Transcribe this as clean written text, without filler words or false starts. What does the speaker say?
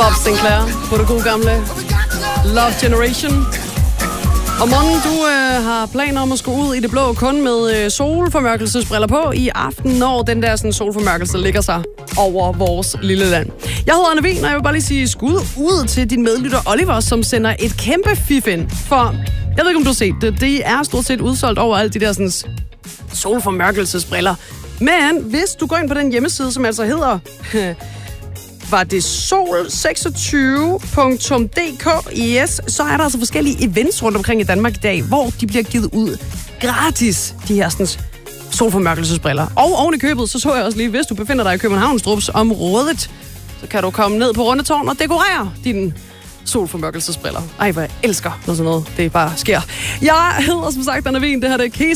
Bob Sinclair på det gode gamle Love Generation. Og morgen, du har planer om at skulle ud i det blå kun med solformørkelsesbriller på i aften, når den der sådan, solformørkelse ligger sig over vores lille land. Jeg hedder Anne Wien, og jeg vil bare lige sige skud ud til din medlytter Oliver, som sender et kæmpe fif ind. For jeg ved ikke, om du har set det. Det er stort set udsolgt over alle de der sådan, solformørkelsesbriller. Men hvis du går ind på den hjemmeside, som altså hedder... var det sol26.dk, yes, så er der altså forskellige events rundt omkring i Danmark i dag, hvor de bliver givet ud gratis, de her sådan, solformørkelsesbriller. Og oven i købet, så jeg også lige, hvis du befinder dig i Københavnstrups området, så kan du komme ned på Rundetårn og dekorere dine solformørkelsesbriller. Ej, hvor jeg elsker, når sådan noget det bare sker. Jeg hedder som sagt Anne Wien, det her det er